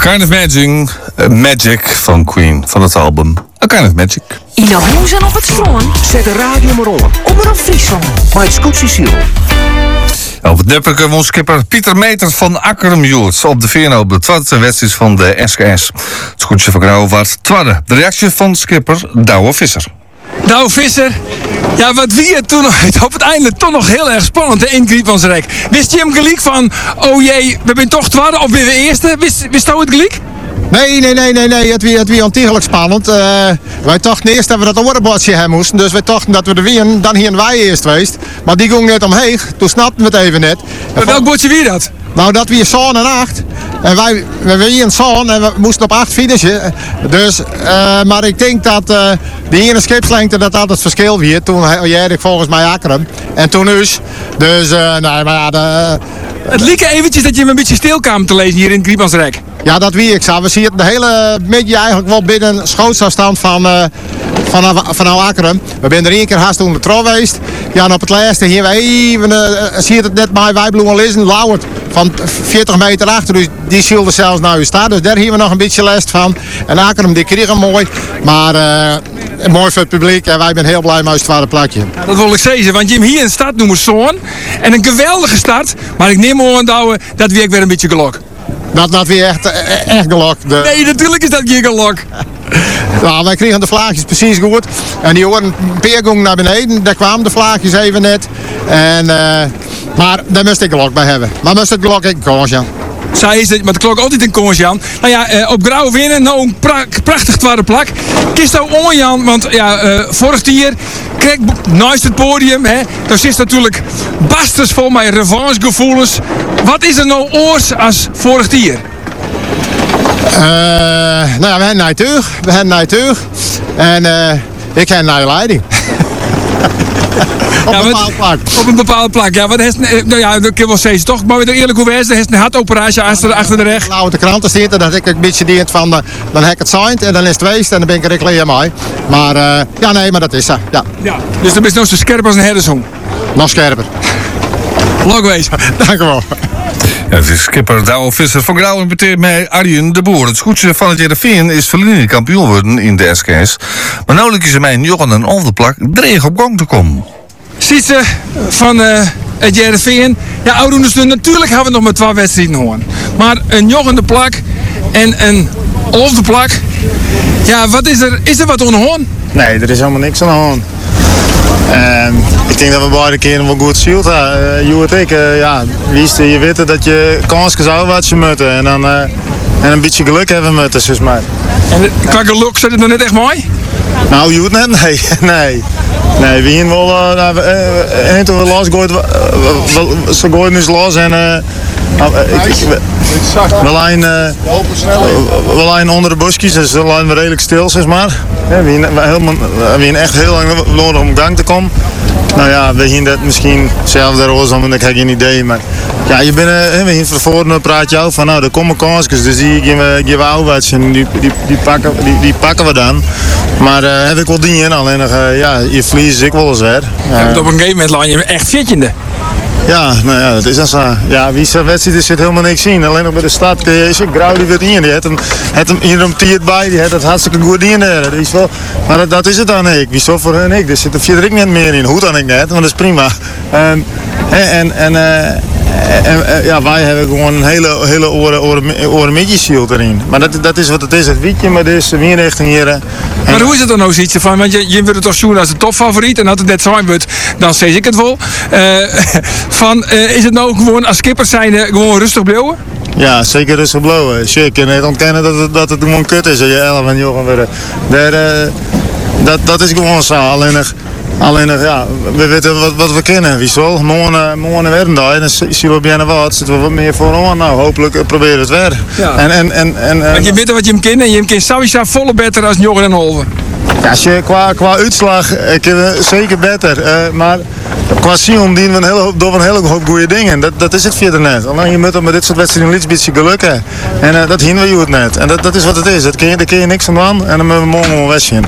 Kind of Magic van Queen, van het album A Kind of Magic. In de hoezen op het strand. Zet de radio maar on. Omroep Friesland. Maar het Scootsie Ziel. Op het Nepperke won skipper Pieter Meters van Akkerum Joert op de Veerno op de tweede wedstrijd van de SKS. Het scootje van Grauw was tweede. De reactie van skipper Douwe Visser. Douwe Visser, ja, wat wie het toen op het einde toch nog heel erg spannend in Griepmansrijk. Wist je hem gelijk van, oh jee, we zijn toch tweede of ben we eerste? Wist je het gelijk? Nee. Het was ontiegelijk spannend. Wij dachten eerst dat we dat orenbordje hebben moesten. Dus wij dachten dat we de winnen, dan hier wij eerst geweest. Maar die ging net omheen. Toen snapten we het even net. Welk bordje wie dat? Nou, dat weer zo'n en 8. En wij wien zo'n en we moesten op 8 finishen. Dus, maar ik denk dat de ene skipslengte dat het verschil weer. Toen jij ik volgens mij Akkerum. En toen dus. Dus, nee, maar ja, het liep eventjes dat je hem een beetje stil kwam te lezen hier in Griepmansrijk. Ja, dat wie ik zou. We zien het de hele middag eigenlijk wel binnen schootsafstand van Akkerum. We zijn er 1 keer haast onder de trouw geweest. Ja, en op het laatste hier even, zie je het net bij wij bloemen lezen, Lauwert van 40 meter achter. Dus die zielde zelfs naar u staan. Dus daar hebben we nog een beetje last van. En Akkerum die kreeg hem mooi. Maar mooi voor het publiek. En wij zijn heel blij met het tweede plakje. Ja, dat wil ik zeggen, want je hem hier in de stad noemen Zoon. En een geweldige start. Maar ik neem aan Douwe, dat weer een beetje gelok. Dat weer echt gelok. Nee, natuurlijk is dat geen gelok. Nou, wij kregen de vlaagjes precies goed. En die hoorden een peergong naar beneden. Daar kwamen de vlaagjes even net. En, maar daar moest ik gelok bij hebben. Maar moest het gelok ik kans, ja. Zij is het, maar de klok altijd in kans, Jan. Nou ja, op Grauw winnen, nou een prachtig tweede plak. Kist nou on, Jan, want ja, vorig jaar kreeg naast het podium, hè. Daar zit natuurlijk basters vol met revanchegevoelens. Wat is er nou oors als vorig jaar? Nou ja, we hebben naar terug. En ik heb naar leiding. Op een bepaald plak. Op een bepaalde plak, ja. Nou ja, dat kan wel steeds toch. Maar weer eerlijk hoe wees, er is een hartoperatie achter de recht. Nou, de kranten zitten, dat ik een beetje dient van, dan heb ik het signed en dan is het geweest en dan ben ik er klaar mee. Maar ja, nee, maar dat is zo, ja. Dus dan is het nog zo scherp als een herdershond. Nog scherper. Lang wezen. Dank u wel. Ja, het is skipper Douwe Visser van Grauw en beteert mij Arjen de Boer. Het scootje van het Heerenveen is verleden kampioen worden in de SKS. Maar nou lukken ze mij een jochen en over de plak dreig op gang te komen. Ziet ze van het Heerenveen. Ja, oudoenders, natuurlijk hebben we nog maar 2 wedstrijden horen. Maar een jochende plak en een over de plak. Ja, wat is er? Is er wat onhoorn? Nee, er is helemaal niks aan de hand. Ik denk dat we beide keren wel goed zield hebben. Joe en ik, ja, je weet dat je kansen zou wat je moeten. En dan en een beetje geluk hebben moeten, dus maar. En qua geluk zit het nog net echt mooi? Nou, Joe net, nee. Nee, we hier wel, en toen we los gooien, ze gooien dus los en we lijnen onder de bosjes, dus we lijnen redelijk stil, zeg maar. We hebben echt heel lang nodig om op gang te komen. Nou ja, we zien dat misschien zelf daarover, want ik heb geen idee. Maar ja, je bent we van voren praat je over van nou, er komen kansjes, dus die geven we ouderwets en die pakken we dan. Maar heb ik wel die in, alleen nog, ja, je verliest ik wel eens weer. Ja, op een gegeven moment laat je me echt fittende. Ja, nou ja, dat is dan zo. Ja, wie zijn wedstrijd is, zit helemaal niks zien. Alleen nog bij de stad is ook Grauw die weer in. Die had hem hier een tiert bij, die had het hartstikke goed in daar. Maar dat is het dan ik. Wie zo voor hun ik. Er zit er verder ik net meer in. Hoe dan ik net, maar dat is prima. Ja, wij hebben gewoon een hele oren midjeshield erin. Maar dat is wat het is. Het wietje, maar dit is de wienrichting hier. Maar hoe is het dan nou zoiets van? Want je wordt het toch zoen als een topfavoriet. En als het net zijn wordt, dan zeg ik het wel. Is het nou gewoon als skippers zijn gewoon rustig blijven? Ja, zeker rustig blijven. Je kan niet ontkennen dat het gewoon kut is. Je 11 en jochen worden. Dat is gewoon zo. Alleen nog, ja, we weten wat we kennen. Wie zal? Morgen werden daar. En dan zien we bijna wat. Zitten we wat meer vooraan. Nou, hopelijk proberen we het weer. Ja. Want je weet wat je hem kent. En je hem kent sowieso volle beter als Jochen en Holven. Ja, als je qua uitslag zeker beter. Maar qua zien dienen we een hele hoop goede dingen. Dat is het verder net. Alleen je moet met dit soort wedstrijden een beetje geluk hebben. En dat hinnen we het net. En dat is wat het is. Daar kun je niks aan doen. En dan moeten we morgen wel wegzien.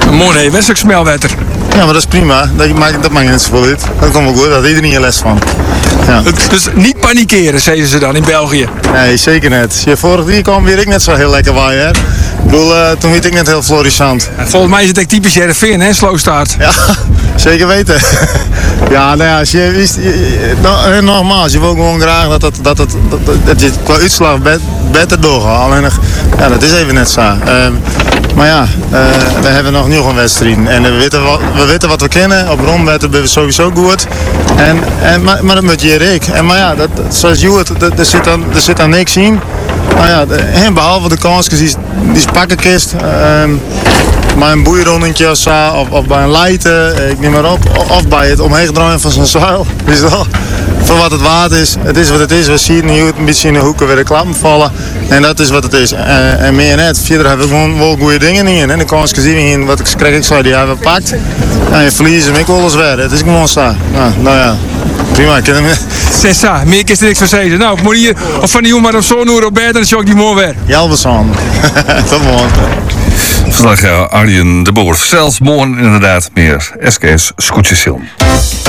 Een mooi wedstrijd smelwetter. Ja, maar dat is prima. Dat maakt niet zoveel uit. Dat komt wel goed, daar had iedereen hier les van. Ja. Dus niet panikeren, zeiden ze dan in België. Nee, zeker net. Vorige keer kwam weer ik net zo heel lekker waaien. Ik bedoel, toen werd ik net heel florissant. Volgens mij is het echt typisch Heerenveen, hè, slow start. Ja, zeker weten. Ja, nou ja, als je wist, nogmaals, je wil gewoon graag dat je qua uitslag beter doorgaat. Alleen nog, ja, dat is even net zo. Maar ja, we hebben nog nieuw een wedstrijd. En we weten wat we kennen. Op rondwetten ben we sowieso goed. Maar dat moet je Rick. Maar ja, zoals je hoort, er zit dan niks in. Nou ja, en behalve de kansjes die spakkenkist. Bij een boeirondetje of bij een leiten, ik neem maar op. Of bij het omheen draaien van zo'n zuil. Dus wel, voor wat het waard is, het is wat het is. We zien nu een beetje in de hoeken weer de klappen vallen. En dat is wat het is. En meer net. Verder hebben we gewoon wel goede dingen in. En de kansjes die we hier, wat ik zei, die hebben we gepakt. En je verliest hem, ik wil alles weer. Het is gewoon zo. Nou ja. Prima, ik ken hem. Sessa, meer is er niks van zeggen. Nou, moet hier of van die jongen maar op zo'n uur op bed en dan zie ik die mooi weer. Jelbesan. Tot morgen. Vandaag Arjen de Boer. Zelfs morgen inderdaad meer SKS Scootjesil.